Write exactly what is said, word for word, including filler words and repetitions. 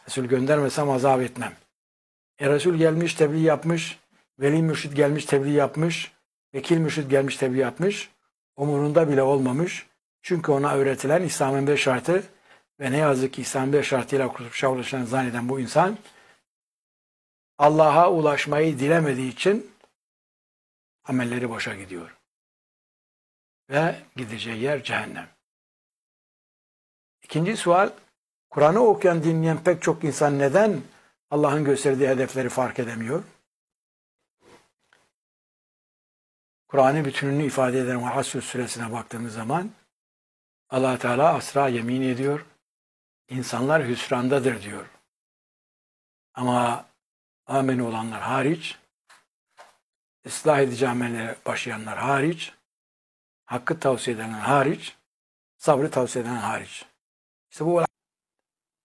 Resul göndermesem azap etmem. E Resul gelmiş, tebliğ yapmış. Veli mürşid gelmiş, tebliğ yapmış. Vekil mürşid gelmiş, tebliğ yapmış. Umurunda bile olmamış. Çünkü ona öğretilen İslam'ın beş şartı ve ne yazık ki İslam'ın beş şartıyla kurtuluşa ulaşan zanneden bu insan Allah'a ulaşmayı dilemediği için amelleri boşa gidiyor. Ve gideceği yer cehennem. İkinci sual, Kur'an'ı okuyan, dinleyen pek çok insan neden Allah'ın gösterdiği hedefleri fark edemiyor? Kur'an'ın bütününü ifade eden Hasr suresine baktığımız zaman Allah Teala asra yemin ediyor. İnsanlar hüsrandadır diyor. Ama amin olanlar hariç, ıslah edici amellere başlayanlar hariç, hakkı tavsiye edenler hariç, sabrı tavsiye edenler hariç. İşte bu